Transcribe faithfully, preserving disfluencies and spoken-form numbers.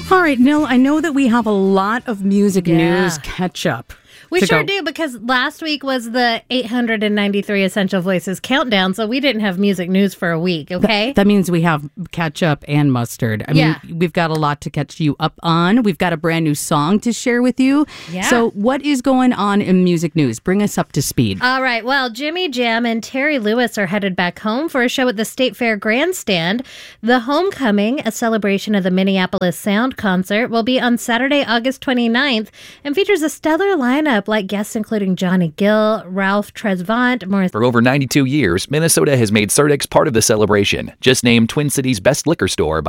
All right, Nil, I know that we have a lot of music Yeah. news catch up. We to sure go. do, because last week was the eight hundred ninety-three Essential Voices countdown, so we didn't have music news for a week, okay? That means we have ketchup and mustard. I Yeah. mean, we've got a lot to catch you up on. We've got a brand new song to share with you. Yeah. So what is going on in music news? Bring us up to speed. All right, well, Jimmy Jam and Terry Lewis are headed back home for a show at the State Fair Grandstand. The Homecoming, a celebration of the Minneapolis Sound Concert, will be on Saturday, August twenty-ninth, and features a stellar lineup like guests including Johnny Gill, Ralph Tresvant, Morris. For over ninety-two years, Minnesota has made Surdex part of the celebration. Just named Twin Cities Best Liquor Store by